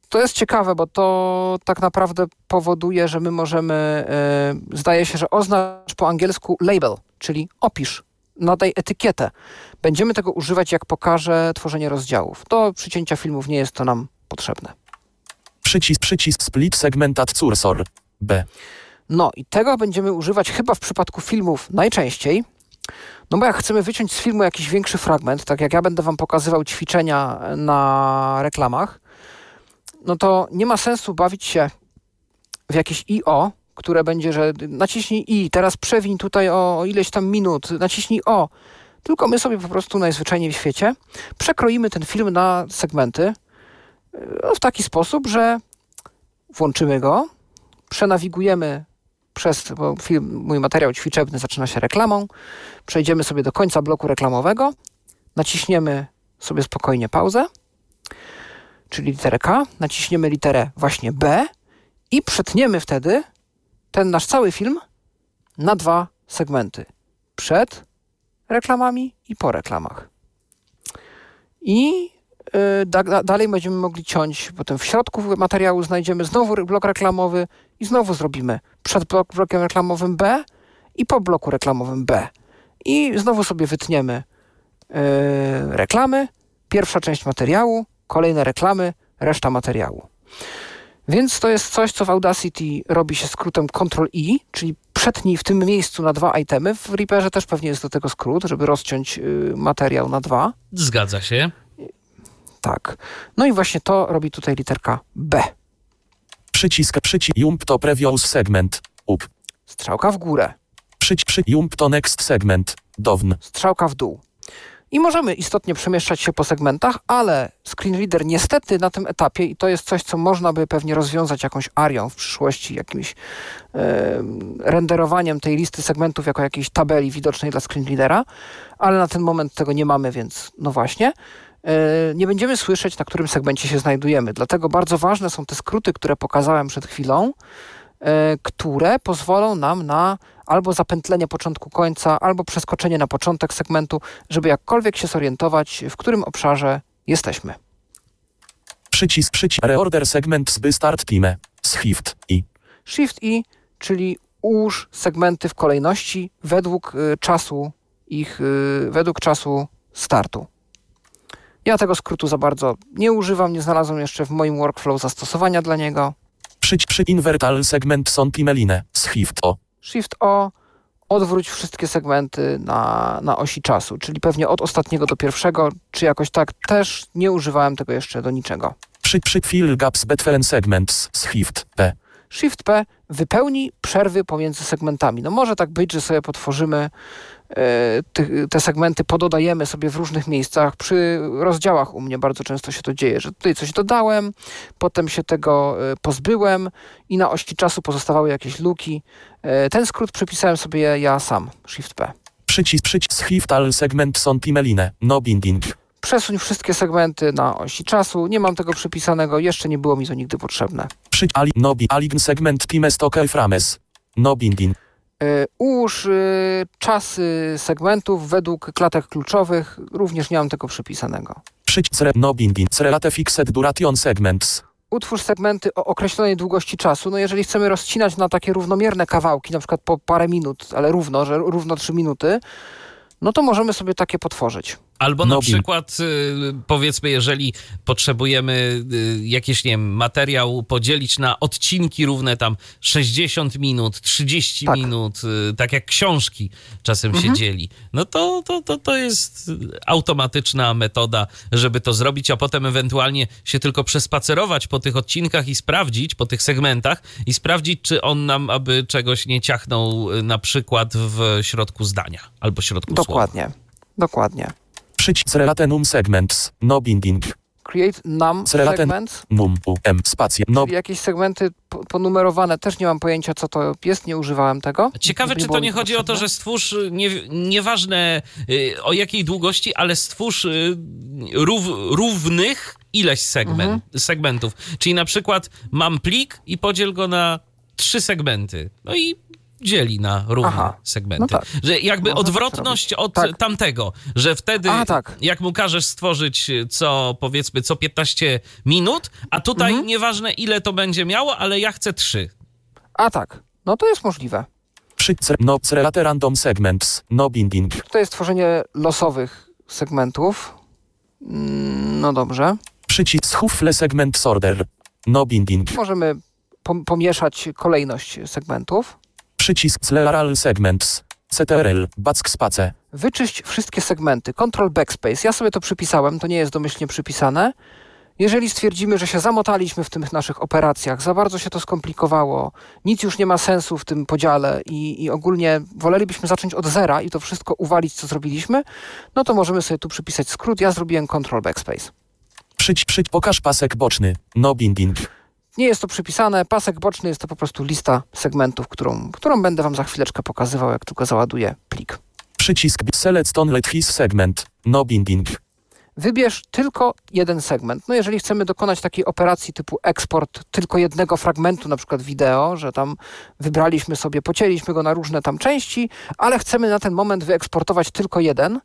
To jest ciekawe, bo to tak naprawdę powoduje, że my możemy, zdaje się, że oznacz po angielsku label, czyli opisz, nadaj etykietę. Będziemy tego używać, jak pokażę tworzenie rozdziałów. Do przycięcia filmów nie jest to nam potrzebne. Przycisk split segmentat cursor. B. No i tego będziemy używać chyba w przypadku filmów najczęściej. No bo jak chcemy wyciąć z filmu jakiś większy fragment, tak jak ja będę wam pokazywał ćwiczenia na reklamach, no to nie ma sensu bawić się w jakieś IO, które będzie, że naciśnij I, teraz przewiń tutaj o ileś tam minut, naciśnij O. Tylko my sobie po prostu najzwyczajniej w świecie przekroimy ten film na segmenty w taki sposób, że włączymy go, przenawigujemy bo mój materiał ćwiczebny zaczyna się reklamą, przejdziemy sobie do końca bloku reklamowego, naciśniemy sobie spokojnie pauzę, czyli literę K, naciśniemy literę właśnie B i przetniemy wtedy ten nasz cały film na 2 segmenty. Przed reklamami i po reklamach. I dalej będziemy mogli ciąć, potem w środku materiału znajdziemy znowu blok reklamowy i znowu zrobimy przed blokiem reklamowym B i po bloku reklamowym B. I znowu sobie wytniemy reklamy, pierwsza część materiału, kolejne reklamy, reszta materiału. Więc to jest coś, co w Audacity robi się skrótem Ctrl-I, czyli przetnij w tym miejscu na 2 itemy. W Reaperze też pewnie jest do tego skrót, żeby rozciąć materiał na 2. Zgadza się. Tak. No i właśnie to robi tutaj literka B. Przycisk jump to previous segment. Up. Strzałka w górę. Jump to next segment. Down. Strzałka w dół. I możemy istotnie przemieszczać się po segmentach, ale screenreader niestety na tym etapie, i to jest coś, co można by pewnie rozwiązać jakąś arią w przyszłości, jakimś renderowaniem tej listy segmentów jako jakiejś tabeli widocznej dla screenreadera, ale na ten moment tego nie mamy, więc no właśnie. Nie będziemy słyszeć, na którym segmencie się znajdujemy. Dlatego bardzo ważne są te skróty, które pokazałem przed chwilą, które pozwolą nam na albo zapętlenie początku końca, albo przeskoczenie na początek segmentu, żeby jakkolwiek się zorientować, w którym obszarze jesteśmy. Przycisk reorder segment by start time. Shift I. Shift I, czyli ułóż segmenty w kolejności według czasu startu. Ja tego skrótu za bardzo nie używam, nie znalazłem jeszcze w moim workflow zastosowania dla niego. Invertal segment są timeline. Shift O. Shift O, odwróć wszystkie segmenty na osi czasu, czyli pewnie od ostatniego do pierwszego, czy jakoś tak. Też nie używałem tego jeszcze do niczego. Fill gaps between segments. Shift P. Shift P wypełni przerwy pomiędzy segmentami. No może tak być, że sobie potworzymy te segmenty, pododajemy sobie w różnych miejscach. Przy rozdziałach u mnie bardzo często się to dzieje, że tutaj coś dodałem, potem się tego pozbyłem i na osi czasu pozostawały jakieś luki. Ten skrót przypisałem sobie ja sam, Shift P. Shift all segment są timeline. No binding. Przesuń wszystkie segmenty na osi czasu. Nie mam tego przypisanego, jeszcze nie było mi to nigdy potrzebne. Align segment time stock frames. No binding. Ułóż czasy segmentów według klatek kluczowych. Również nie mam tego przypisanego. No binding. Relate fixed duration segments. Utwórz segmenty o określonej długości czasu. No jeżeli chcemy rozcinać na takie równomierne kawałki, na przykład po parę minut, ale równo 3 minuty, no to możemy sobie takie potworzyć. Albo na przykład, powiedzmy, jeżeli potrzebujemy jakiś, nie wiem, materiał podzielić na odcinki równe tam 60 minut, 30 minut, tak jak książki czasem się dzieli, no to jest automatyczna metoda, żeby to zrobić, a potem ewentualnie się tylko przespacerować po tych odcinkach i sprawdzić, po tych segmentach i sprawdzić, czy on nam aby czegoś nie ciachnął na przykład w środku zdania albo środku słowa. Dokładnie. Relate num segments. No binding. Create num segments. Num spacja. No. Czyli jakieś segmenty ponumerowane. Też nie mam pojęcia, co to jest. Nie używałem tego. Ciekawe, czy to nie chodzi o to, że stwórz, nieważne o jakiej długości, ale stwórz równych ileś segmentów. Czyli na przykład mam plik i podziel go na 3 segmenty. No i dzieli na równe segmenty. No tak. Że jakby Można odwrotność od tak. tamtego, że wtedy tak. jak mu każesz stworzyć co 15 minut, a tutaj nieważne ile to będzie miało, ale ja chcę 3. Tak, no to jest możliwe. Create random segments, no binding. Tutaj jest tworzenie losowych segmentów. No dobrze. Przycisk shuffle segment sorter, no binding. Możemy pomieszać kolejność segmentów. Przycisk Clear segments, CTRL, backspace. Wyczyść wszystkie segmenty. Ctrl backspace. Ja sobie to przypisałem, to nie jest domyślnie przypisane. Jeżeli stwierdzimy, że się zamotaliśmy w tych naszych operacjach, za bardzo się to skomplikowało, nic już nie ma sensu w tym podziale i ogólnie wolelibyśmy zacząć od zera i to wszystko uwalić, co zrobiliśmy, no to możemy sobie tu przypisać skrót. Ja zrobiłem Ctrl backspace. Pokaż pasek boczny, no binding. Nie jest to przypisane. Pasek boczny jest to po prostu lista segmentów, którą będę wam za chwileczkę pokazywał, jak tylko załaduję plik. Przycisk select only his segment, no binding. Wybierz tylko jeden segment. No jeżeli chcemy dokonać takiej operacji typu eksport tylko jednego fragmentu, na przykład wideo, że tam wybraliśmy sobie, pocięliśmy go na różne tam części, ale chcemy na ten moment wyeksportować tylko jeden,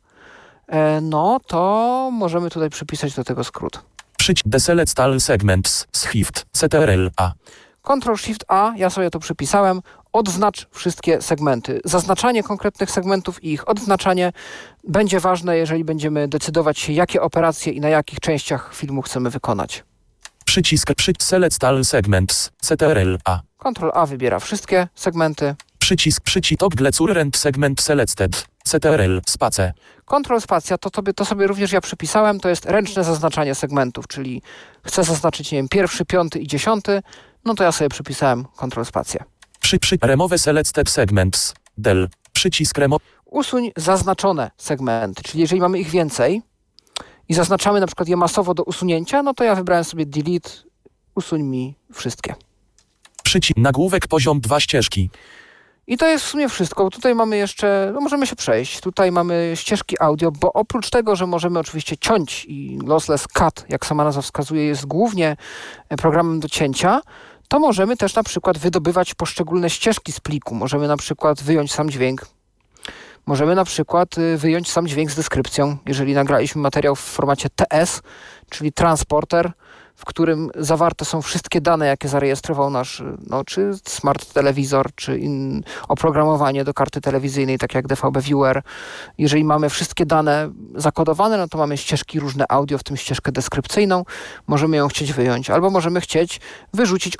no to możemy tutaj przypisać do tego skrót. Deselect all segments, shift, CTRL, A. Ctrl-Shift-A, ja sobie to przypisałem, odznacz wszystkie segmenty. Zaznaczanie konkretnych segmentów i ich odznaczanie będzie ważne, jeżeli będziemy decydować się, jakie operacje i na jakich częściach filmu chcemy wykonać. Przycisk select all segments, CTRL, A. Ctrl-A wybiera wszystkie segmenty. Przycisk toggle current segment selected, CTRL, space. Ctrl-Spacja, to sobie również ja przypisałem, to jest ręczne zaznaczanie segmentów, czyli chcę zaznaczyć, nie wiem, 1., 5. i 10, no to ja sobie przypisałem Ctrl-Spację. Remove selected segments, del. Przycisk remove. Usuń zaznaczone segmenty, czyli jeżeli mamy ich więcej i zaznaczamy na przykład je masowo do usunięcia, no to ja wybrałem sobie delete, usuń mi wszystkie. Nagłówek poziom 2 ścieżki. I to jest w sumie wszystko. Bo tutaj mamy jeszcze, no możemy się przejść. Tutaj mamy ścieżki audio, bo oprócz tego, że możemy oczywiście ciąć i lossless cut, jak sama nazwa wskazuje, jest głównie programem do cięcia, to możemy też na przykład wydobywać poszczególne ścieżki z pliku. Możemy na przykład wyjąć sam dźwięk. Możemy na przykład wyjąć sam dźwięk z deskrypcją. Jeżeli nagraliśmy materiał w formacie TS, czyli transporter, w którym zawarte są wszystkie dane, jakie zarejestrował nasz, czy smart telewizor, czy oprogramowanie do karty telewizyjnej, tak jak DVB Viewer. Jeżeli mamy wszystkie dane zakodowane, no to mamy ścieżki różne audio, w tym ścieżkę deskrypcyjną. Możemy ją chcieć wyjąć, albo możemy chcieć wyrzucić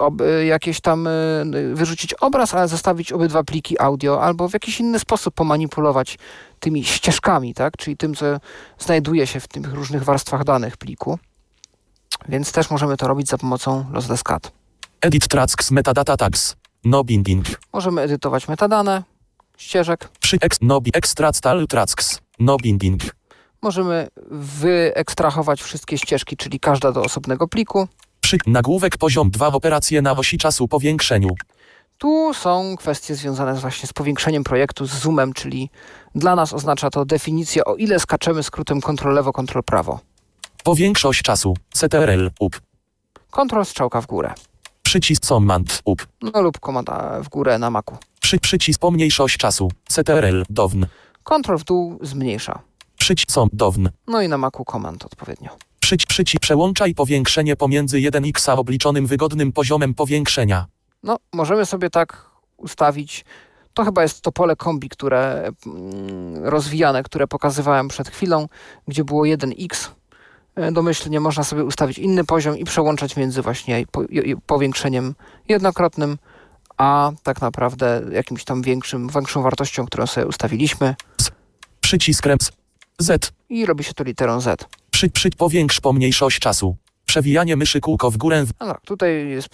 wyrzucić obraz, ale zostawić obydwa pliki audio, albo w jakiś inny sposób pomanipulować tymi ścieżkami, tak? Czyli tym, co znajduje się w tych różnych warstwach danych pliku. Więc też możemy to robić za pomocą lossless cut. Edit tracks metadata tags, no binding. Możemy edytować metadane ścieżek. Extract all tracks, no binding. Możemy wyekstrahować wszystkie ścieżki, czyli każda do osobnego pliku. Nagłówek poziom 2 operacje na osi czasu powiększeniu. Tu są kwestie związane właśnie z powiększeniem projektu, z zoomem, czyli dla nas oznacza to definicję, o ile skaczemy skrótem Ctrl lewo, Ctrl prawo. Powiększość czasu, CTRL, up. Ctrl strzałka w górę. Przycisk command, up. No lub komanda w górę na Macu. Przycisk pomniejszość czasu, CTRL, down. Ctrl w dół zmniejsza. Przycisk down. No i na Macu command odpowiednio. Przycisk przełączaj powiększenie pomiędzy 1x a obliczonym wygodnym poziomem powiększenia. No, możemy sobie tak ustawić. To chyba jest to pole kombi, które rozwijane, które pokazywałem przed chwilą, gdzie było 1x. Domyślnie można sobie ustawić inny poziom i przełączać między właśnie powiększeniem jednokrotnym, a tak naprawdę jakimś tam większą wartością, którą sobie ustawiliśmy. Przycisk Z. I robi się to literą Z. Powiększ pomniejszość czasu. Przewijanie myszy kółko w górę. No tak, tutaj jest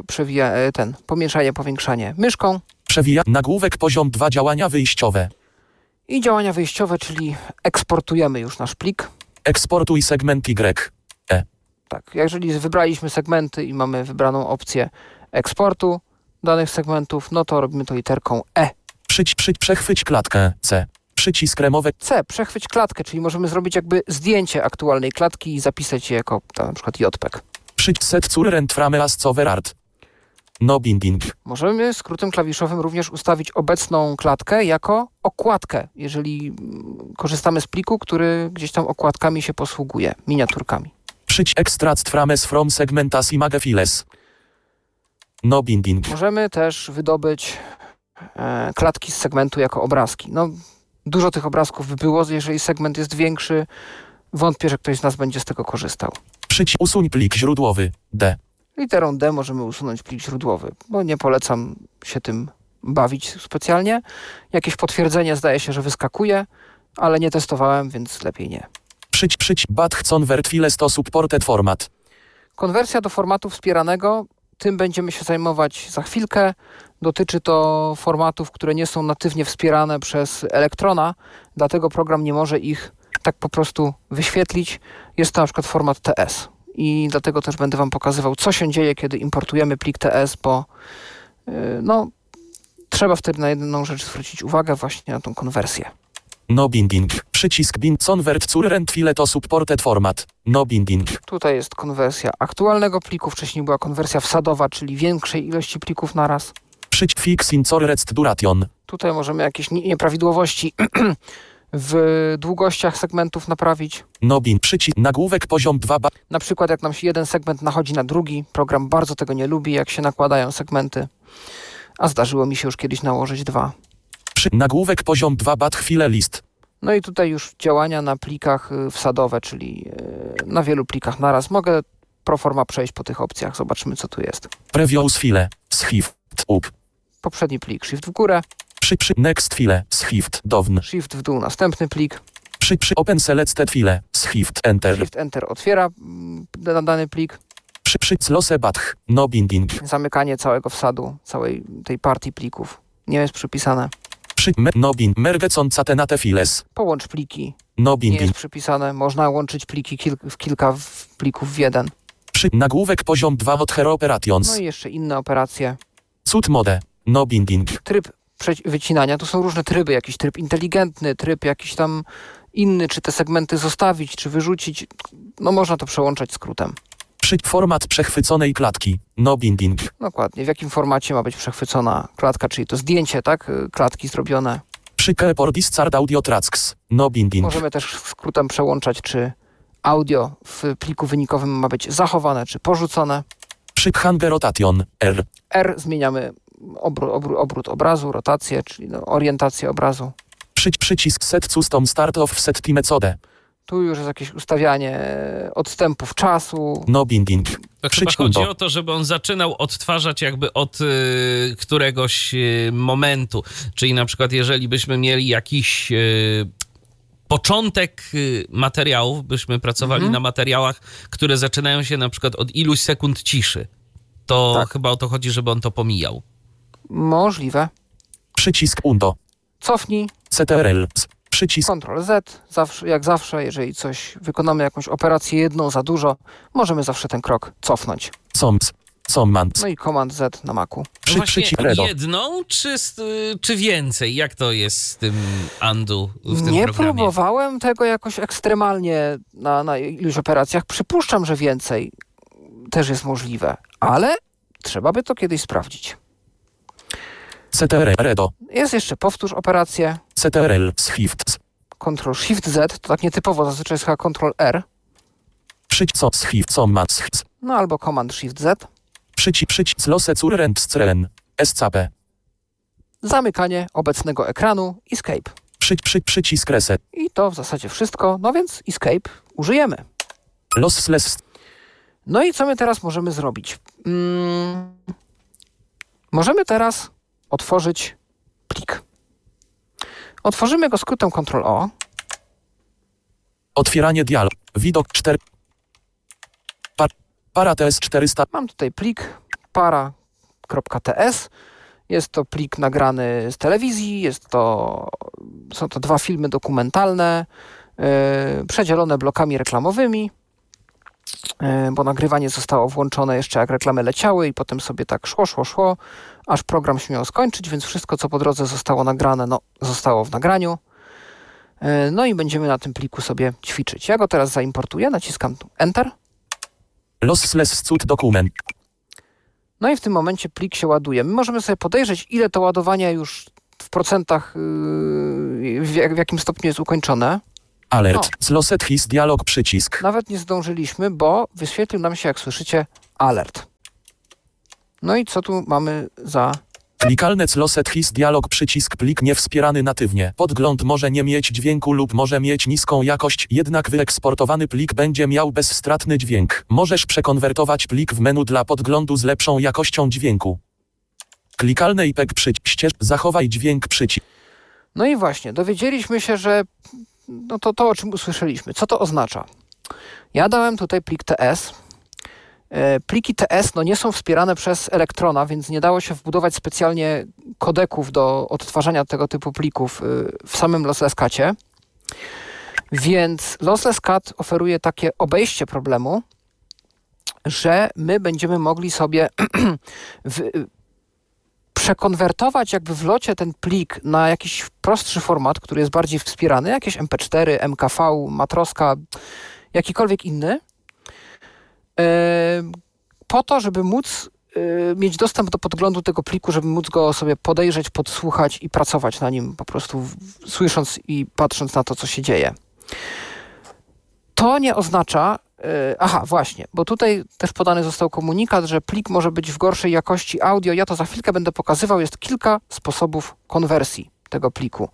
pomieszanie, powiększanie myszką. Nagłówek poziom 2 działania wyjściowe. I działania wyjściowe, czyli eksportujemy już nasz plik. Eksportuj segment Y. Tak, jeżeli wybraliśmy segmenty i mamy wybraną opcję eksportu danych segmentów, no to robimy to literką E. Przechwyć klatkę C. Przycisk remowe. C. Przechwyć klatkę, czyli możemy zrobić jakby zdjęcie aktualnej klatki i zapisać je jako na przykład JPEG. Set current frame as cover art. No binding. Możemy skrótem klawiszowym również ustawić obecną klatkę jako okładkę, jeżeli korzystamy z pliku, który gdzieś tam okładkami się posługuje, miniaturkami. Extract frames from segmentas image files. No binding. Możemy też wydobyć klatki z segmentu jako obrazki. No, dużo tych obrazków by było, jeżeli segment jest większy. Wątpię, że ktoś z nas będzie z tego korzystał. Usuń plik źródłowy. D. Literą D możemy usunąć plik źródłowy, bo nie polecam się tym bawić specjalnie. Jakieś potwierdzenie zdaje się, że wyskakuje, ale nie testowałem, więc lepiej nie. But convert files to supported format. Konwersja do formatu wspieranego, tym będziemy się zajmować za chwilkę. Dotyczy to formatów, które nie są natywnie wspierane przez Electrona, dlatego program nie może ich tak po prostu wyświetlić. Jest to na przykład format TS i dlatego też będę Wam pokazywał, co się dzieje, kiedy importujemy plik TS, bo trzeba wtedy na jedną rzecz zwrócić uwagę, właśnie na tą konwersję. No binding. Bind convert current file to supported format. No binding. Tutaj jest konwersja aktualnego pliku, wcześniej była konwersja wsadowa, czyli większej ilości plików naraz. Fix in correct duration. Tutaj możemy jakieś nieprawidłowości w długościach segmentów naprawić. No bind. Nagłówek poziom 2. Na przykład jak nam się jeden segment nachodzi na drugi, program bardzo tego nie lubi, jak się nakładają segmenty, a zdarzyło mi się już kiedyś nałożyć dwa. Nagłówek poziom 2 bat chwilę list. No i tutaj już działania na plikach wsadowe, czyli na wielu plikach naraz. Mogę pro forma przejść po tych opcjach, zobaczymy co tu jest. Previous file, shift up. Poprzedni plik, shift w górę. Next file, shift down. Shift w dół, następny plik. Open selected file, shift enter. Shift enter otwiera dany plik. Close batch, no binding. Zamykanie całego wsadu, całej tej partii plików nie jest przypisane. No bind. Merge concatenate files. Połącz pliki. No Nie binding. jest przypisane. Można łączyć pliki kilka plików w jeden. Nagłówek poziom 2 od hero operations. No i jeszcze inne operacje. Cut mode, no binding. Tryb wycinania. Tu są różne tryby. Jakiś tryb inteligentny, tryb jakiś tam inny. Czy te segmenty zostawić, czy wyrzucić. No można to przełączać skrótem. Format przechwyconej klatki, no binding. Dokładnie. W jakim formacie ma być przechwycona klatka, czyli to zdjęcie, tak? Klatki zrobione. Keyboard discard audio tracks, no binding. Możemy też skrótem przełączać, czy audio w pliku wynikowym ma być zachowane, czy porzucone. Hang rotation, R. R zmieniamy obrót obrazu, rotację, czyli orientację obrazu. Przycisk set custom start of set method. Tu już jest jakieś ustawianie odstępów czasu. No binding. To chyba chodzi o to, żeby on zaczynał odtwarzać jakby od któregoś momentu. Czyli na przykład jeżeli byśmy mieli jakiś początek materiałów, byśmy pracowali na materiałach, które zaczynają się na przykład od iluś sekund ciszy, to tak. Chyba o to chodzi, żeby on to pomijał. Możliwe. Przycisk undo. Cofnij. CTRL. Przycisk. Ctrl Z. Jak zawsze, jeżeli wykonamy jakąś operację jedną za dużo, możemy zawsze ten krok cofnąć. No i Command Z na Macu. Właśnie jedną, czy więcej? Jak to jest z tym undo w tym Nie programie? próbowałem tego jakoś ekstremalnie na iluś operacjach. Przypuszczam, że więcej też jest możliwe, ale trzeba by to kiedyś sprawdzić. CTRL. Jest jeszcze powtórz operację. CTRL. Shift. Ctrl Shift Z, to tak nietypowo, zazwyczaj jest chyba Ctrl R. Shift. No albo Command Shift Z. Przycisk lose current screen. SCP. Zamykanie obecnego ekranu. Escape. Przycisk reset. I to w zasadzie wszystko. No więc Escape użyjemy. Lossless. No i co my teraz możemy zrobić? Możemy teraz otworzyć plik. Otworzymy go skrótem Ctrl-O. Otwieranie dialog. Widok 4. Para TS 400. Mam tutaj plik para.ts. Jest to plik nagrany z telewizji. Są to 2 filmy dokumentalne, przedzielone blokami reklamowymi, bo nagrywanie zostało włączone jeszcze jak reklamy leciały i potem sobie tak szło, aż program się miał skończyć, więc wszystko, co po drodze zostało nagrane, zostało w nagraniu. No i będziemy na tym pliku sobie ćwiczyć. Ja go teraz zaimportuję, naciskam tu Enter. Lossless cut dokument. No i w tym momencie plik się ładuje. My możemy sobie podejrzeć, ile to ładowanie już w procentach, w jakim stopniu jest ukończone. Alert. Closed his dialog przycisk. Nawet nie zdążyliśmy, bo wyświetlił nam się, jak słyszycie, alert. No i co tu mamy za... Klikalne closed his dialog przycisk plik niewspierany natywnie. Podgląd może nie mieć dźwięku lub może mieć niską jakość, jednak wyeksportowany plik będzie miał bezstratny dźwięk. Możesz przekonwertować plik w menu dla podglądu z lepszą jakością dźwięku. Klikalne IPEG przycisk. Zachowaj dźwięk przycisk. No i właśnie, dowiedzieliśmy się, że no to o czym usłyszeliśmy. Co to oznacza? Ja dałem tutaj plik TS. Pliki TS nie są wspierane przez Elektrona, więc nie dało się wbudować specjalnie kodeków do odtwarzania tego typu plików w samym Lossless Catie. Więc Lossless Cat oferuje takie obejście problemu, że my będziemy mogli sobie przekonwertować jakby w locie ten plik na jakiś prostszy format, który jest bardziej wspierany, jakieś MP4, MKV, Matroska, jakikolwiek inny, po to, żeby móc mieć dostęp do podglądu tego pliku, żeby móc go sobie podejrzeć, podsłuchać i pracować na nim, po prostu słysząc i patrząc na to, co się dzieje. To nie oznacza, właśnie, bo tutaj też podany został komunikat, że plik może być w gorszej jakości audio. Ja to za chwilkę będę pokazywał. Jest kilka sposobów konwersji tego pliku.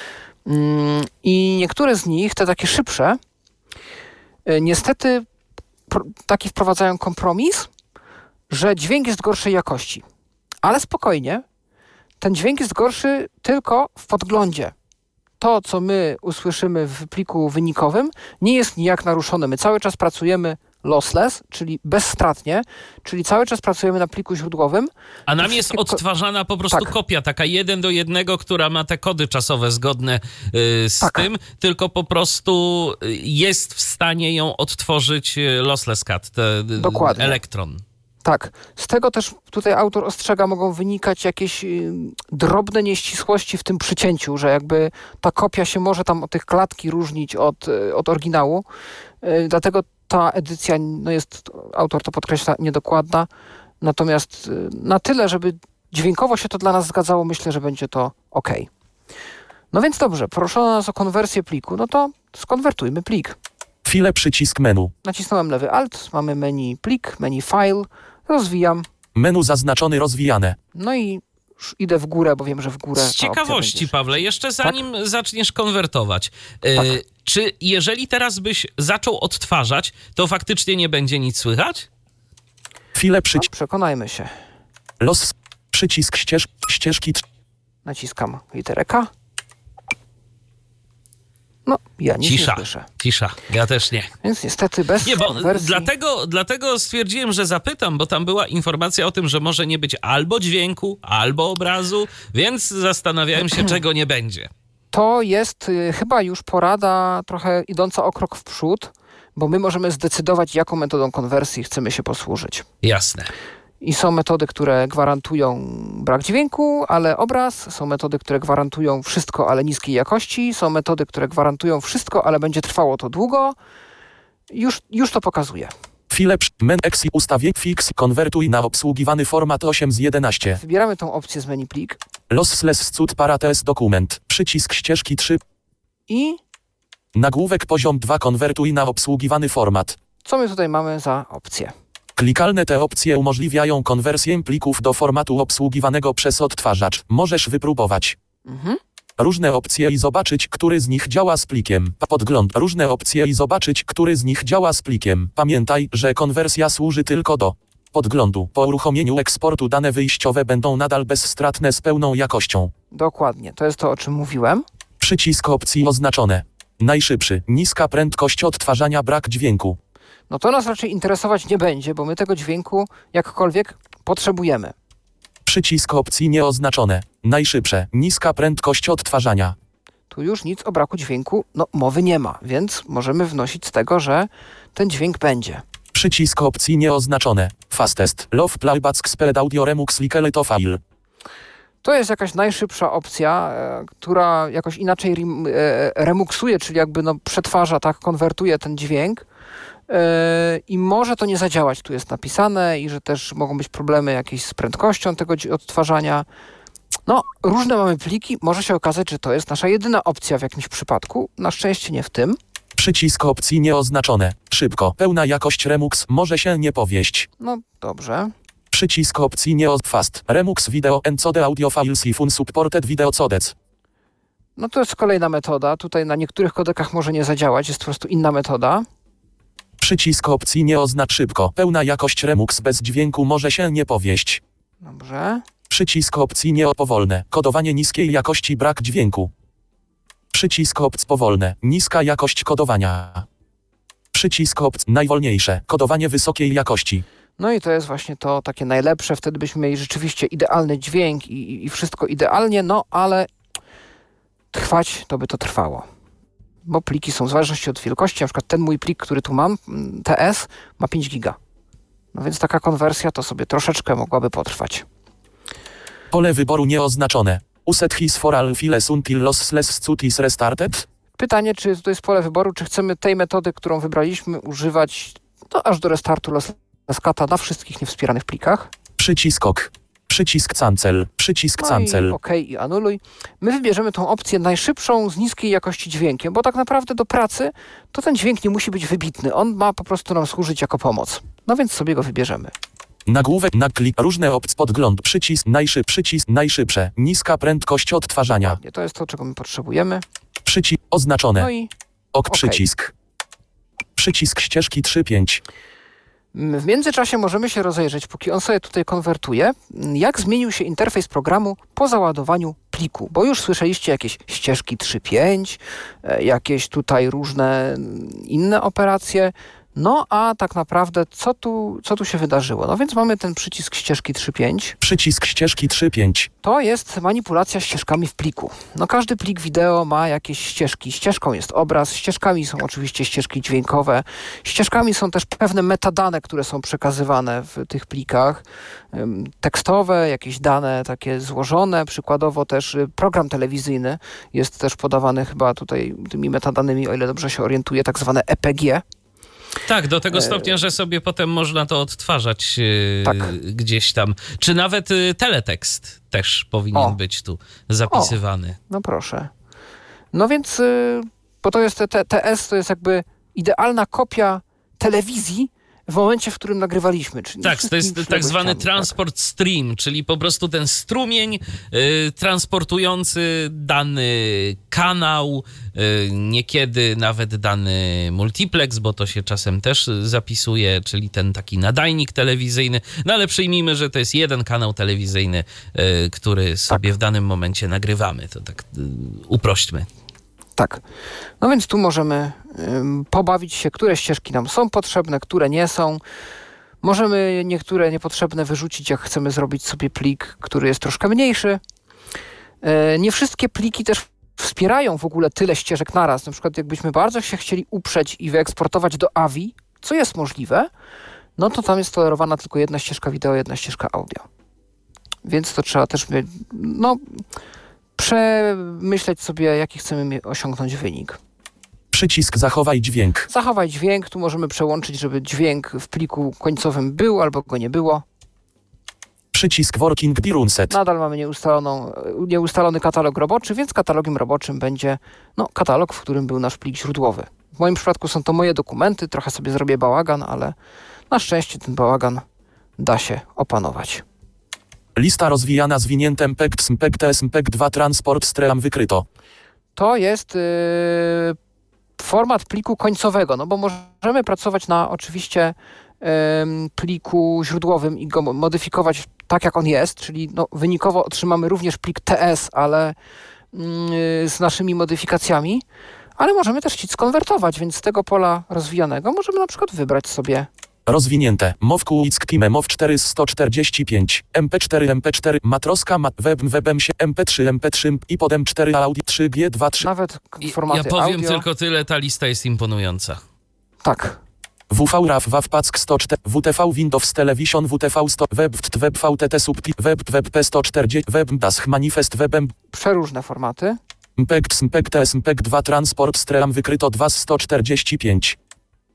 I niektóre z nich, te takie szybsze, niestety taki wprowadzają kompromis, że dźwięk jest gorszej jakości. Ale spokojnie, ten dźwięk jest gorszy tylko w podglądzie. To, co my usłyszymy w pliku wynikowym, nie jest nijak naruszone. My cały czas pracujemy lossless, czyli bezstratnie, czyli cały czas pracujemy na pliku źródłowym. A nam jest odtwarzana po prostu kopia, taka 1:1, która ma te kody czasowe zgodne z tym, tylko po prostu jest w stanie ją odtworzyć Lossless Cat, Dokładnie. Elektron. Tak. Z tego też tutaj autor ostrzega, mogą wynikać jakieś drobne nieścisłości w tym przycięciu, że jakby ta kopia się może tam od tych klatki różnić od oryginału. Dlatego ta edycja jest, autor to podkreśla, niedokładna. Natomiast na tyle, żeby dźwiękowo się to dla nas zgadzało, myślę, że będzie to ok. No więc dobrze, proszono nas o konwersję pliku, no to skonwertujmy plik. Chwilę przycisk menu. Nacisnąłem lewy Alt, mamy menu plik, menu file, rozwijam. Menu zaznaczony rozwijane. No i już idę w górę, bo wiem, że w górę... Z ciekawości, Pawle, jeszcze zanim zaczniesz konwertować, czy jeżeli teraz byś zaczął odtwarzać, to faktycznie nie będzie nic słychać? Chwilę przycisk. Przekonajmy się. Przycisk ścieżki. Naciskam literę K. No, ja nic nie słyszę. Cisza, ja też nie. Więc niestety bez konwersji... Dlatego stwierdziłem, że zapytam, bo tam była informacja o tym, że może nie być albo dźwięku, albo obrazu, więc zastanawiałem się, czego nie będzie. To jest chyba już porada trochę idąca o krok w przód, bo my możemy zdecydować, jaką metodą konwersji chcemy się posłużyć. Jasne. I są metody, które gwarantują brak dźwięku, ale obraz. Są metody, które gwarantują wszystko, ale niskiej jakości. Są metody, które gwarantują wszystko, ale będzie trwało to długo. Już to pokazuję. Chwilę exit ustawień fix konwertuj na obsługiwany format 8:11. Wybieramy tą opcję z menu plik. Lossless cut parates dokument. Przycisk ścieżki 3. I nagłówek poziom 2 konwertuj na obsługiwany format. Co my tutaj mamy za opcję? Klikalne te opcje umożliwiają konwersję plików do formatu obsługiwanego przez odtwarzacz. Możesz wypróbować różne opcje i zobaczyć, który z nich działa z plikiem. Podgląd różne opcje i zobaczyć, który z nich działa z plikiem. Pamiętaj, że konwersja służy tylko do podglądu. Po uruchomieniu eksportu dane wyjściowe będą nadal bezstratne z pełną jakością. Dokładnie, to jest to, o czym mówiłem. Przycisk opcji oznaczone. Najszybszy, niska prędkość odtwarzania, brak dźwięku. No to nas raczej interesować nie będzie, bo my tego dźwięku jakkolwiek potrzebujemy. Przycisk opcji nieoznaczone. Najszybsze, niska prędkość odtwarzania. Tu już nic o braku dźwięku, mowy nie ma, więc możemy wnosić z tego, że ten dźwięk będzie. Przycisk opcji nieoznaczone. Fastest, low playback speed audio remux likely to file. To jest jakaś najszybsza opcja, która jakoś inaczej remuksuje, czyli jakby przetwarza, konwertuje ten dźwięk i może to nie zadziałać, tu jest napisane, i że też mogą być problemy jakieś z prędkością tego odtwarzania. No, różne mamy pliki, może się okazać, że to jest nasza jedyna opcja w jakimś przypadku, na szczęście nie w tym. Przycisk opcji nieoznaczone. Szybko. Pełna jakość Remux może się nie powieść. No, dobrze. Przycisk opcji fast. Remux video encode audio files if unsupported video codecs. No to jest kolejna metoda, tutaj na niektórych kodekach może nie zadziałać, jest po prostu inna metoda. Przycisk opcji szybko. Pełna jakość Remux bez dźwięku może się nie powieść. Dobrze. Przycisk opcji powolne. Kodowanie niskiej jakości brak dźwięku. Przycisk opcji powolne. Niska jakość kodowania. Przycisk opcji najwolniejsze. Kodowanie wysokiej jakości. No i to jest właśnie to takie najlepsze, wtedy byśmy mieli rzeczywiście idealny dźwięk i wszystko idealnie, no ale trwać to by to trwało. Bo pliki są w zależności od wielkości, na przykład ten mój plik, który tu mam, TS, ma 5 giga. No więc taka konwersja to sobie troszeczkę mogłaby potrwać. Pole wyboru nieoznaczone. Uset his for all files until lossless scut is restarted? Pytanie, czy to jest pole wyboru, czy chcemy tej metody, którą wybraliśmy, używać aż do restartu lossless-cata na wszystkich niewspieranych plikach. Przycisk OK. Przycisk cancel. Przycisk cancel. I OK i anuluj. My wybierzemy tą opcję najszybszą z niskiej jakości dźwiękiem, bo tak naprawdę do pracy to ten dźwięk nie musi być wybitny. On ma po prostu nam służyć jako pomoc. No więc sobie go wybierzemy. Nagłówek na klik. Różne opcje. Podgląd. Przycisk najszybsze. Niska prędkość odtwarzania. To jest to, czego my potrzebujemy. Przycisk oznaczone. No i OK. Przycisk. Przycisk ścieżki 3.5. W międzyczasie możemy się rozejrzeć, póki on sobie tutaj konwertuje, jak zmienił się interfejs programu po załadowaniu pliku. Bo już słyszeliście jakieś ścieżki 3.5, jakieś tutaj różne inne operacje. No a tak naprawdę co tu się wydarzyło? No więc mamy ten przycisk ścieżki 3.5. Przycisk ścieżki 3.5. To jest manipulacja ścieżkami w pliku. No każdy plik wideo ma jakieś ścieżki. Ścieżką jest obraz, ścieżkami są oczywiście ścieżki dźwiękowe, ścieżkami są też pewne metadane, które są przekazywane w tych plikach. Tekstowe, jakieś dane takie złożone, przykładowo też program telewizyjny jest też podawany chyba tutaj tymi metadanymi, o ile dobrze się orientuję, tak zwane EPG. Tak, do tego stopnia, że sobie potem można to odtwarzać tak. Gdzieś tam. Czy nawet teletekst też powinien być tu zapisywany. No proszę. No więc, bo to jest TS, to jest jakby idealna kopia telewizji w momencie, w którym nagrywaliśmy. Czyli tak, to jest tak zwany transport stream, czyli po prostu ten strumień transportujący dany kanał, niekiedy nawet dany multiplex, bo to się czasem też zapisuje, czyli ten taki nadajnik telewizyjny, no ale przyjmijmy, że to jest jeden kanał telewizyjny, który sobie w danym momencie nagrywamy, to tak uprośćmy. Tak. No więc tu możemy pobawić się, które ścieżki nam są potrzebne, które nie są. Możemy niektóre niepotrzebne wyrzucić, jak chcemy zrobić sobie plik, który jest troszkę mniejszy. Nie wszystkie pliki też wspierają w ogóle tyle ścieżek naraz. Na przykład jakbyśmy bardzo się chcieli uprzeć i wyeksportować do AVI, co jest możliwe, no to tam jest tolerowana tylko jedna ścieżka wideo, jedna ścieżka audio. Więc to trzeba też przemyśleć sobie, jaki chcemy osiągnąć wynik. Przycisk zachowaj dźwięk. Zachowaj dźwięk. Tu możemy przełączyć, żeby dźwięk w pliku końcowym był albo go nie było. Przycisk working dirunset. Nadal mamy nieustalony katalog roboczy, więc katalogiem roboczym będzie katalog, w którym był nasz plik źródłowy. W moim przypadku są to moje dokumenty. Trochę sobie zrobię bałagan, ale na szczęście ten bałagan da się opanować. Lista rozwijana zwiniętem PEG2 transport stream wykryto. To jest format pliku końcowego, no bo możemy pracować na oczywiście pliku źródłowym i go modyfikować tak, jak on jest, czyli wynikowo otrzymamy również plik TS, ale z naszymi modyfikacjami, ale możemy też chcieć skonwertować, więc z tego pola rozwijanego możemy na przykład wybrać sobie rozwinięte. MOV-QXKTIME MOV4 145, MP4 Matroska WebM MP3 MP3 i potem 4 Audi 3G2 3. Nawet formaty ja powiem audio. tylko tyle, ta lista jest imponująca. Tak. WV RAW WAV PACK 104 WTV Windows Television WTV 100 Web VTT Subtip WebP 140 WebDASH Manifest WebM. Przeróżne formaty. MPEG 2 Transport Stream wykryto 2 145.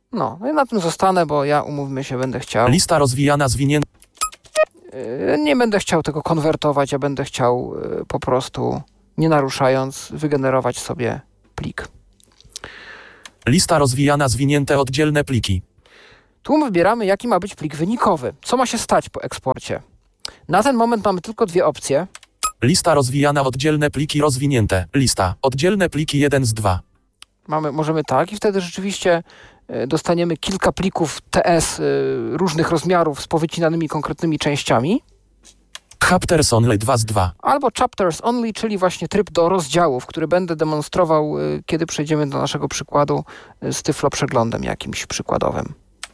No i na tym zostanę, bo ja, umówmy się, będę chciał... Lista rozwijana zwinięta. Nie będę chciał tego konwertować, ja będę chciał po prostu, nie naruszając, wygenerować sobie plik. Lista rozwijana zwinięte oddzielne pliki. Tu wybieramy, jaki ma być plik wynikowy. Co ma się stać po eksporcie? Na ten moment mamy tylko dwie opcje. Lista rozwijana oddzielne pliki rozwinięte. Lista. Oddzielne pliki 1 z 2. Możemy tak i wtedy rzeczywiście dostaniemy kilka plików TS różnych rozmiarów z powycinanymi konkretnymi częściami. Chapters only 2 z 2. Albo chapters only, czyli właśnie tryb do rozdziałów, który będę demonstrował, kiedy przejdziemy do naszego przykładu z tyfloprzeglądem jakimś przykładowym.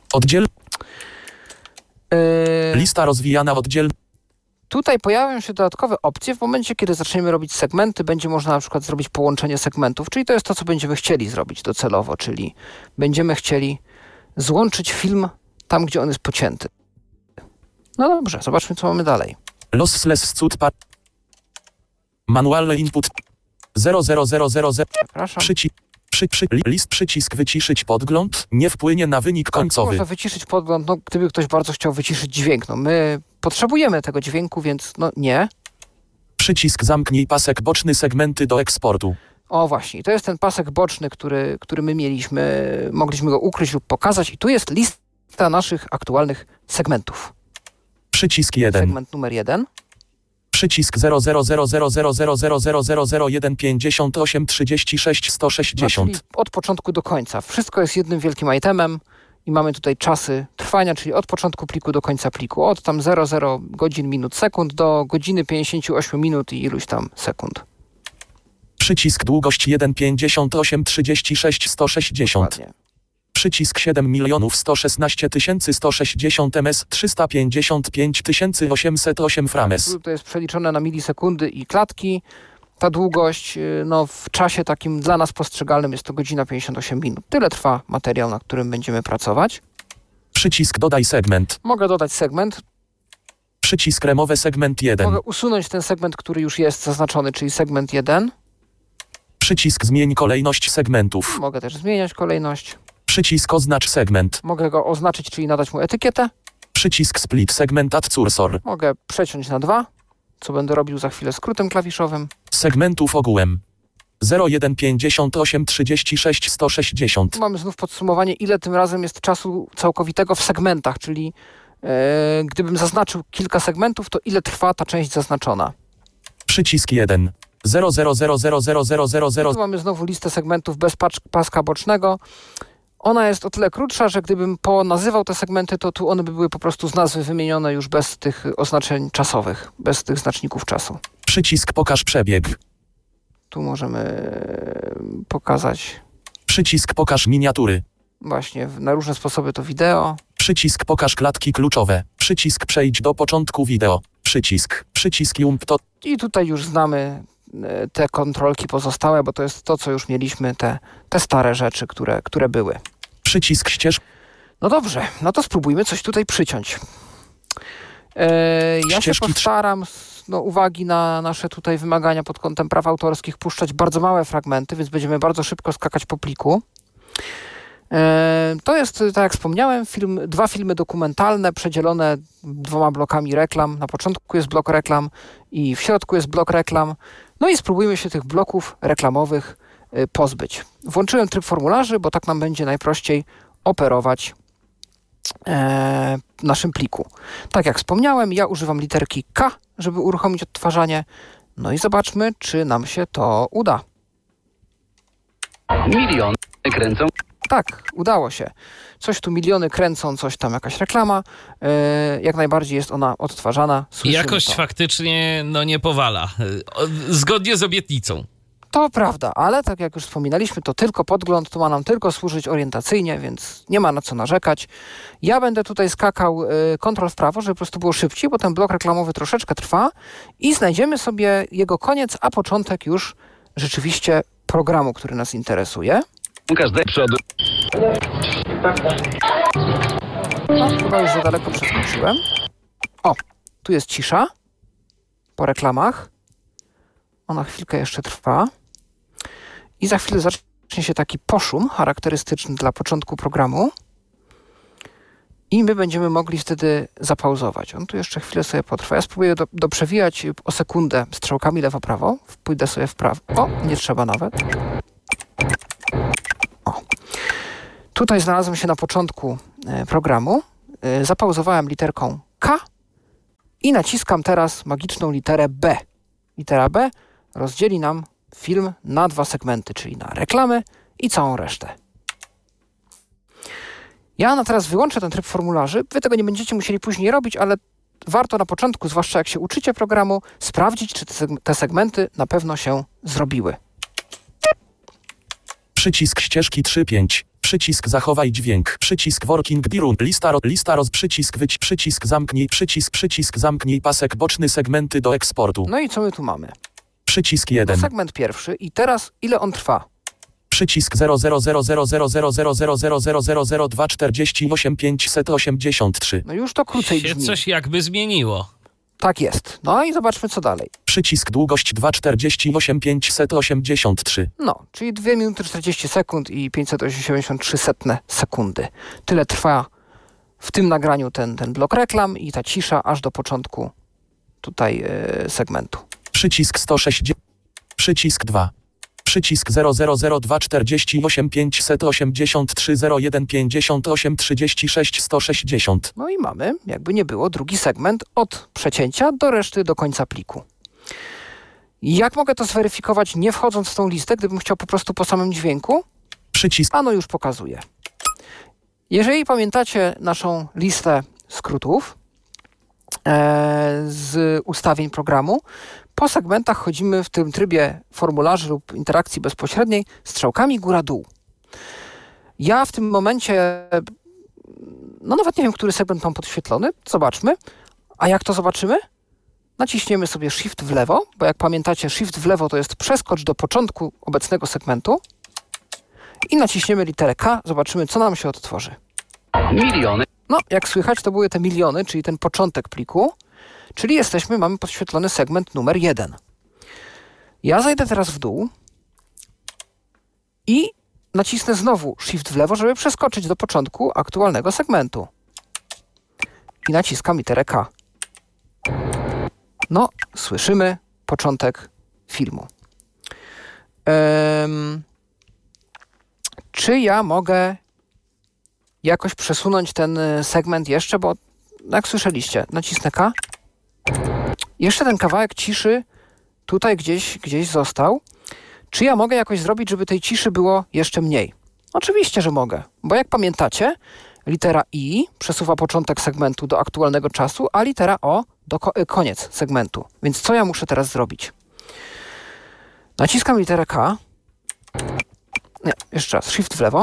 Lista rozwijana oddzielna. Tutaj pojawią się dodatkowe opcje w momencie, kiedy zaczniemy robić segmenty. Będzie można na przykład zrobić połączenie segmentów, czyli to jest to, co będziemy chcieli zrobić docelowo, czyli będziemy chcieli złączyć film tam, gdzie on jest pocięty. No dobrze, zobaczmy, co mamy dalej. Lossless scut par. Manualny input 00000. Przepraszam. List przycisk wyciszyć podgląd nie wpłynie na wynik końcowy. Można wyciszyć podgląd, no gdyby ktoś bardzo chciał wyciszyć dźwięk. No my potrzebujemy tego dźwięku, więc no nie. Przycisk zamknij pasek boczny segmenty do eksportu. O właśnie, to jest ten pasek boczny, który my mieliśmy. Mogliśmy go ukryć lub pokazać i tu jest lista naszych aktualnych segmentów. Przycisk 1. Segment numer 1. Przycisk 0000000015836 Czyli od początku do końca. Wszystko jest jednym wielkim itemem i mamy tutaj czasy trwania, czyli od początku pliku do końca pliku. Od tam 00 godzin, minut, sekund do godziny 58 minut i iluś tam sekund. Przycisk długość 1,5836 Dokładnie. Przycisk 7 116 160 ms 355 808 frames. To jest przeliczone na milisekundy i klatki. Ta długość, no w czasie takim dla nas postrzegalnym jest to godzina 58 minut. Tyle trwa materiał, na którym będziemy pracować. Przycisk dodaj segment. Mogę dodać segment. Przycisk remowe segment 1. Mogę usunąć ten segment, który już jest zaznaczony, czyli segment 1. Przycisk zmień kolejność segmentów. Mogę też zmieniać kolejność. Przycisk oznacz segment. Mogę go oznaczyć, czyli nadać mu etykietę. Przycisk split segment add cursor. Mogę przeciąć na 2, co będę robił za chwilę skrótem klawiszowym. Segmentów ogółem 0158 36 160. Mamy znów podsumowanie, ile tym razem jest czasu całkowitego w segmentach, czyli gdybym zaznaczył kilka segmentów, to ile trwa ta część zaznaczona. Przycisk 1 0000000. Tu mamy znowu listę segmentów bez paska bocznego. Ona jest o tyle krótsza, że gdybym ponazywał te segmenty, to tu one by były po prostu z nazwy wymienione już bez tych oznaczeń czasowych, bez tych znaczników czasu. Przycisk pokaż przebieg. Tu możemy pokazać Przycisk pokaż miniatury. właśnie na różne sposoby to wideo. Przycisk pokaż klatki kluczowe. Przycisk przejdź do początku wideo. Przycisk jump to. I tutaj już znamy te kontrolki pozostałe, bo to jest to, co już mieliśmy, te stare rzeczy, które były. Przycisk ścież. No dobrze, no to spróbujmy coś tutaj przyciąć. Ja się Ścieżki postaram uwagi na nasze tutaj wymagania pod kątem praw autorskich puszczać bardzo małe fragmenty, więc będziemy bardzo szybko skakać po pliku. To jest, tak jak wspomniałem, dwa filmy dokumentalne przedzielone 2 blokami reklam. Na początku jest blok reklam i w środku jest blok reklam. No i spróbujmy się tych bloków reklamowych pozbyć. Włączyłem tryb formularzy, bo tak nam będzie najprościej operować w naszym pliku. Tak jak wspomniałem, ja używam literki K, żeby uruchomić odtwarzanie. No i zobaczmy, czy nam się to uda. Miliony kręcą. Tak, udało się. Coś tu miliony kręcą, coś tam, jakaś reklama. Jak najbardziej jest ona odtwarzana. Słyszymy Jakość to. faktycznie nie powala. Zgodnie z obietnicą. To prawda, ale tak jak już wspominaliśmy, to tylko podgląd, to ma nam tylko służyć orientacyjnie, więc nie ma na co narzekać. Ja będę tutaj skakał kontrol w prawo, żeby po prostu było szybciej, bo ten blok reklamowy troszeczkę trwa i znajdziemy sobie jego koniec, a początek już rzeczywiście programu, który nas interesuje. Każdy przodu. No, chyba już za daleko przeskoczyłem. O, tu jest cisza po reklamach. Ona chwilkę jeszcze trwa. I za chwilę zacznie się taki poszum charakterystyczny dla początku programu. I my będziemy mogli wtedy zapauzować. On tu jeszcze chwilę sobie potrwa. Ja spróbuję doprzewijać o sekundę strzałkami lewo-prawo. Pójdę sobie w prawo. O, nie trzeba nawet. O. Tutaj znalazłem się na początku programu. Zapauzowałem literką K i naciskam teraz magiczną literę B. Litera B rozdzieli nam film na 2 segmenty, czyli na reklamy i całą resztę. Ja teraz wyłączę ten tryb formularzy. Wy tego nie będziecie musieli później robić, ale warto na początku, zwłaszcza jak się uczycie programu, sprawdzić, czy te segmenty na pewno się zrobiły. Przycisk ścieżki 3.5. Przycisk zachowaj dźwięk. Przycisk working dirun. Lista roz. Przycisk wyć. Przycisk zamknij. Przycisk zamknij. Pasek boczny segmenty do eksportu. No i co my tu mamy? Przycisk 1. Segment pierwszy i teraz ile on trwa? Przycisk 0000000000248 No już to krócej Się brzmi. coś jakby zmieniło. Tak jest. No i zobaczmy co dalej. Przycisk długość 2,48 No, czyli 2 minuty 40 sekund i 583 sekundy. Tyle trwa w tym nagraniu ten blok reklam i ta cisza aż do początku tutaj segmentu. Przycisk 160. Przycisk 2. Przycisk 000248583015836 No i mamy, jakby nie było, drugi segment od przecięcia do reszty do końca pliku. Jak mogę to zweryfikować, nie wchodząc w tą listę, gdybym chciał po prostu po samym dźwięku? Przycisk. Ano już pokazuję. Jeżeli pamiętacie naszą listę skrótów z ustawień programu, po segmentach chodzimy w tym trybie formularzy lub interakcji bezpośredniej strzałkami góra-dół. Ja w tym momencie, no nawet nie wiem, który segment mam podświetlony. Zobaczmy. A jak to zobaczymy? Naciśniemy sobie Shift w lewo, bo jak pamiętacie, Shift w lewo to jest przeskocz do początku obecnego segmentu. I naciśniemy literę K, zobaczymy, co nam się odtworzy. Miliony. No, jak słychać, to były te miliony, czyli ten początek pliku. Czyli mamy podświetlony segment numer 1. Ja zajdę teraz w dół i nacisnę znowu Shift w lewo, żeby przeskoczyć do początku aktualnego segmentu. I naciskam literę K. No, słyszymy początek filmu. Czy ja mogę jakoś przesunąć ten segment jeszcze, bo jak słyszeliście, nacisnę K. Jeszcze ten kawałek ciszy tutaj gdzieś został. Czy ja mogę jakoś zrobić, żeby tej ciszy było jeszcze mniej? Oczywiście, że mogę, bo jak pamiętacie, litera I przesuwa początek segmentu do aktualnego czasu, a litera O do koniec segmentu. Więc co ja muszę teraz zrobić? Naciskam literę K. Nie, jeszcze raz, Shift w lewo.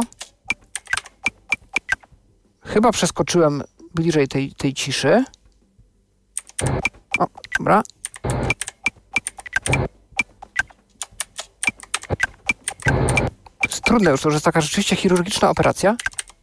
Chyba przeskoczyłem bliżej tej ciszy. O, dobra. Jest trudne już, to już jest taka rzeczywiście chirurgiczna operacja.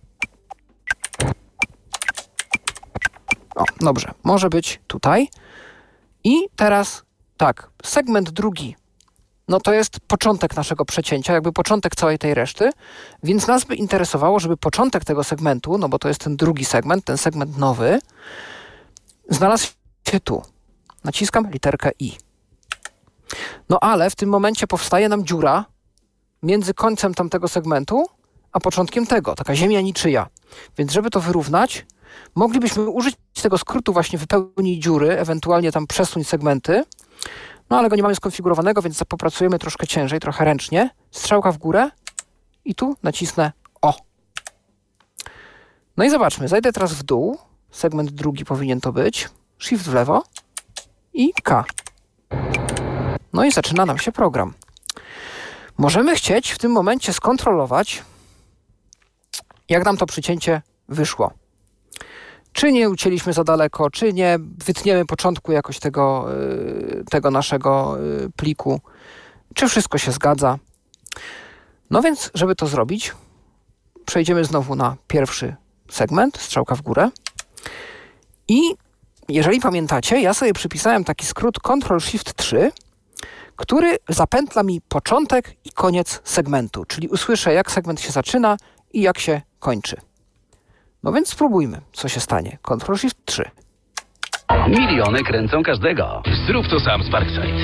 O, dobrze, może być tutaj. I teraz tak, segment drugi. No to jest początek naszego przecięcia, jakby początek całej tej reszty, więc nas by interesowało, żeby początek tego segmentu, no bo to jest ten drugi segment, ten segment nowy, znalazł się tu. Naciskam literkę I. No ale w tym momencie powstaje nam dziura między końcem tamtego segmentu, a początkiem tego, taka ziemia niczyja. Więc żeby to wyrównać, moglibyśmy użyć tego skrótu właśnie wypełnij dziury, ewentualnie tam przesuń segmenty, no ale go nie mamy skonfigurowanego, więc popracujemy troszkę ciężej, trochę ręcznie. Strzałka w górę i tu nacisnę O. No i zobaczmy, zajdę teraz w dół, segment drugi powinien to być, Shift w lewo i K. No i zaczyna nam się program. Możemy chcieć w tym momencie skontrolować, jak nam to przycięcie wyszło. Czy nie ucięliśmy za daleko, czy nie wytniemy początku jakoś tego naszego pliku, czy wszystko się zgadza. No więc, żeby to zrobić, przejdziemy znowu na pierwszy segment, strzałka w górę. I jeżeli pamiętacie, ja sobie przypisałem taki skrót Ctrl-Shift-3, który zapętla mi początek i koniec segmentu, czyli usłyszę, jak segment się zaczyna i jak się kończy. No więc spróbujmy, co się stanie. Ctrl-Shift-3. Miliony kręcą każdego. Zrób to sam z Parkside.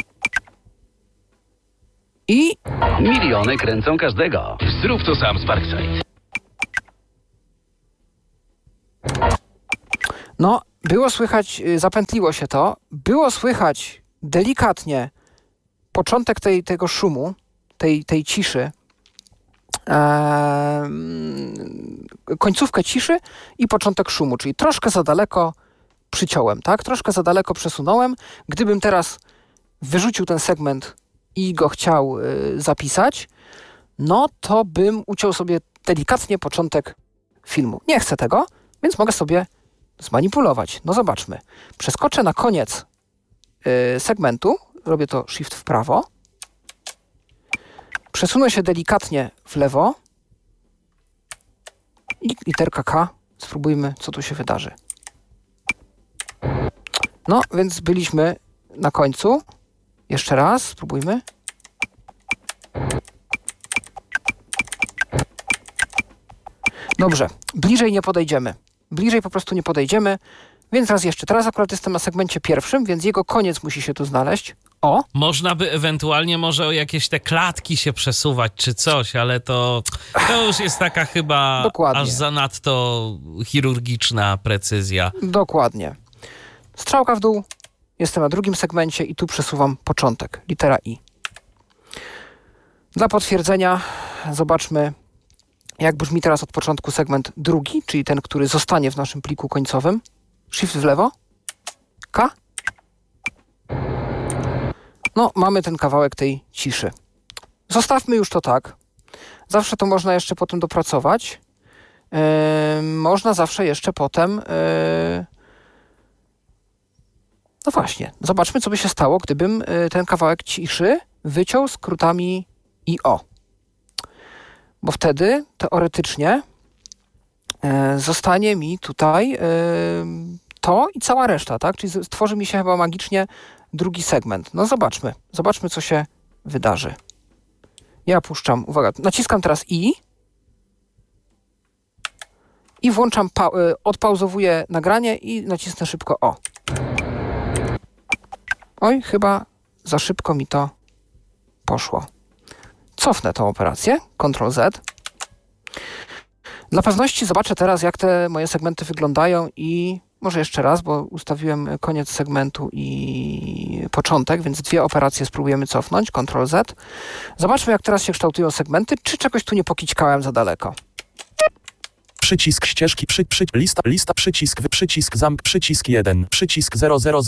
I Miliony kręcą każdego. Zrób to sam z Parkside. no, było słychać, zapętliło się to, było słychać delikatnie początek tego szumu, tej ciszy, końcówkę ciszy i początek szumu, czyli troszkę za daleko przyciąłem, tak? Troszkę za daleko przesunąłem. Gdybym teraz wyrzucił ten segment i go chciał zapisać, no to bym uciął sobie delikatnie początek filmu. Nie chcę tego, więc mogę sobie zmanipulować. No zobaczmy. Przeskoczę na koniec segmentu, robię to Shift w prawo, przesunę się delikatnie w lewo i literka K. Spróbujmy, co tu się wydarzy. No, więc byliśmy na końcu. Jeszcze raz, spróbujmy. Dobrze, bliżej nie podejdziemy. Bliżej po prostu nie podejdziemy, więc raz jeszcze. Teraz akurat jestem na segmencie pierwszym, więc jego koniec musi się tu znaleźć. O! Można by ewentualnie może o jakieś te klatki się przesuwać czy coś, ale to już jest taka chyba Dokładnie. aż zanadto chirurgiczna precyzja. Dokładnie. Strzałka w dół. Jestem na drugim segmencie i tu przesuwam początek. Litera I. Dla potwierdzenia zobaczmy, jak brzmi teraz od początku segment drugi, czyli ten, który zostanie w naszym pliku końcowym. Shift w lewo. K. No, mamy ten kawałek tej ciszy. Zostawmy już to tak. Zawsze to można jeszcze potem dopracować. Można zawsze jeszcze potem... No właśnie, zobaczmy, co by się stało, gdybym ten kawałek ciszy wyciął skrótami IO. Bo wtedy teoretycznie zostanie mi tutaj to i cała reszta, tak? Czyli stworzy mi się chyba magicznie drugi segment. No zobaczmy. Zobaczmy, co się wydarzy. Ja puszczam, uwaga, naciskam teraz I włączam, odpauzowuję nagranie i nacisnę szybko O. Oj, chyba za szybko mi to poszło. Cofnę tą operację, Ctrl Z. Dla pewności zobaczę teraz, jak te moje segmenty wyglądają i może jeszcze raz, bo ustawiłem koniec segmentu i początek, więc dwie operacje spróbujemy cofnąć, Ctrl Z. Zobaczmy, jak teraz się kształtują segmenty, czy czegoś tu nie pokićkałem za daleko. Przycisk ścieżki, lista, przycisk zamk, przycisk 1, przycisk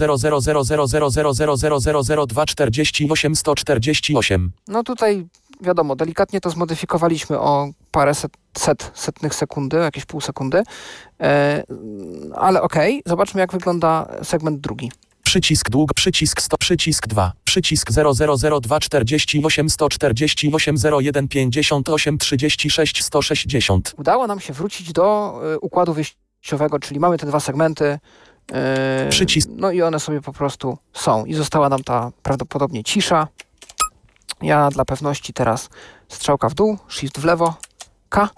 000000000000248 148. No tutaj wiadomo, delikatnie to zmodyfikowaliśmy o parę setnych sekundy, jakieś pół sekundy, ale okej. Zobaczmy, jak wygląda segment drugi. Przycisk dług, przycisk 100, przycisk 2, przycisk 0000248 148 01 58 36 160. Udało nam się wrócić do układu wyjściowego, czyli mamy te dwa segmenty, Przycisk. no i one sobie po prostu są. I została nam ta prawdopodobnie cisza. Ja dla pewności teraz strzałka w dół, Shift w lewo, K.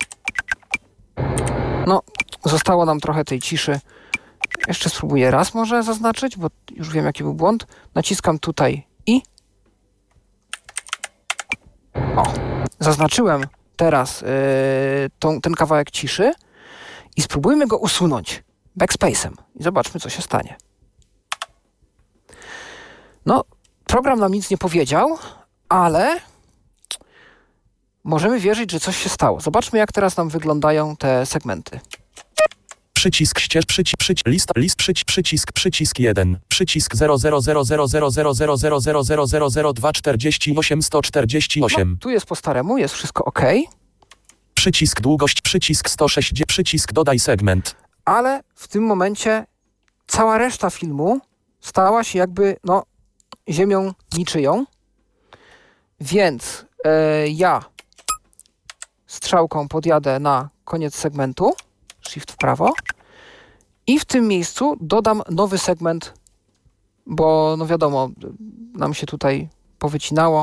No, zostało nam trochę tej ciszy. Jeszcze spróbuję raz może zaznaczyć, bo już wiem, jaki był błąd. Naciskam tutaj I. O, zaznaczyłem teraz ten kawałek ciszy i spróbujmy go usunąć backspace'em i zobaczmy, co się stanie. No, program nam nic nie powiedział, ale możemy wierzyć, że coś się stało. Zobaczmy, jak teraz nam wyglądają te segmenty. Przycisk lista, przycisk 1, przycisk 0000000000248 148. No, tu jest po staremu, jest wszystko ok, Przycisk długość, przycisk 160, przycisk dodaj segment. ale w tym momencie cała reszta filmu stała się jakby, no, ziemią niczyją, więc ja strzałką podjadę na koniec segmentu, Shift w prawo i w tym miejscu dodam nowy segment, bo no wiadomo, nam się tutaj powycinało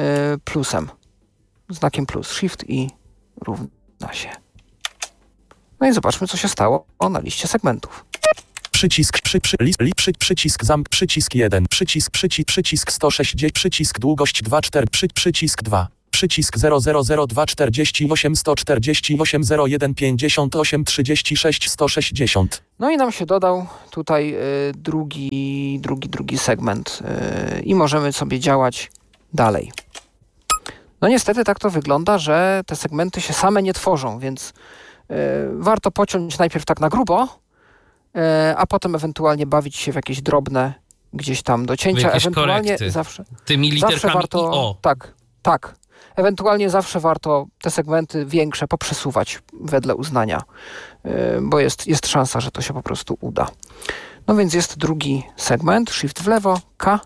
plusem, znakiem plus, Shift i równa się. No i zobaczmy, co się stało na liście segmentów. Przycisk, przycisk zamk, przycisk 1, przycisk 160, przycisk długość 2, 4, przycisk 2, przycisk 0002, 48, 148, 01, 58, 36, 160. No i nam się dodał tutaj drugi segment i możemy sobie działać dalej. No niestety tak to wygląda, że te segmenty się same nie tworzą, więc warto pociąć najpierw tak na grubo, a potem ewentualnie bawić się w jakieś drobne gdzieś tam docięcia. Jakieś Ewentualnie korekty. zawsze Tymi literkami zawsze warto, IO. Tak. Ewentualnie zawsze warto te segmenty większe poprzesuwać wedle uznania, bo jest szansa, że to się po prostu uda. No więc jest drugi segment, shift w lewo, K.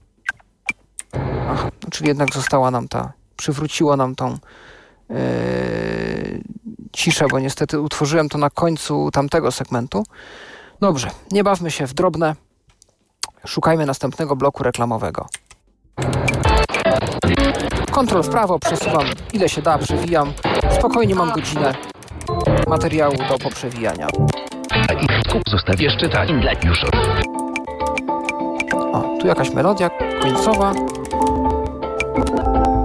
Aha, no czyli jednak została nam przywróciło nam tą ciszę, bo niestety utworzyłem to na końcu tamtego segmentu. Dobrze, nie bawmy się w drobne. Szukajmy następnego bloku reklamowego. Kontrol w prawo, przesuwam ile się da, przewijam. Spokojnie mam godzinę materiału do poprzewijania. Zostaw jeszcze tak dla już. O, tu jakaś melodia końcowa.